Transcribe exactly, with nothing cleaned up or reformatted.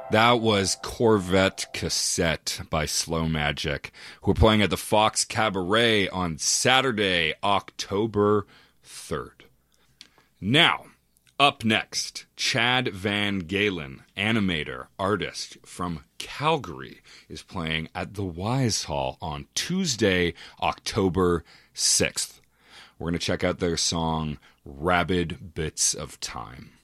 That was Corvette Cassette by Slow Magic, who are playing at the Fox Cabaret on Saturday, October third. Now, up next, Chad Van Galen, animator, artist from Calgary, is playing at the Wise Hall on Tuesday, October sixth. We're going to check out their song, Rabid Bits of Time.